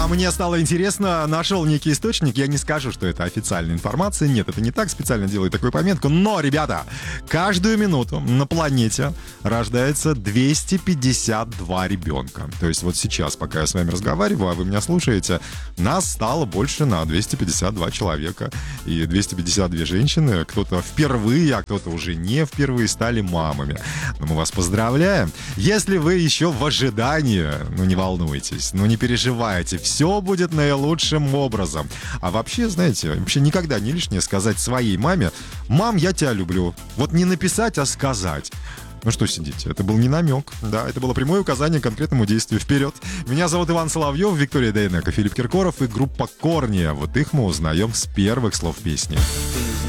А мне стало интересно, нашел некий источник. Я не скажу, что это официальная информация. Нет, это не так, специально делаю такую пометку. Но, ребята, каждую минуту на планете рождается 252 ребенка. То есть вот сейчас, пока я с вами разговариваю, а вы меня слушаете, нас стало больше на 252 человека. И 252 женщины, кто-то впервые, а кто-то уже не впервые стали мамами. Но мы вас поздравляем. Если вы еще в ожидании, не волнуйтесь, не переживайте, все будет наилучшим образом. А вообще, знаете, вообще никогда не лишнее сказать своей маме: «Мам, я тебя люблю». Вот не написать, а сказать. Ну что сидите, это был не намек, да, это было прямое указание к конкретному действию. Вперед! Меня зовут Иван Соловьев, Виктория Дейнеко, Филипп Киркоров и группа Корни. Вот их мы узнаем с первых слов песни.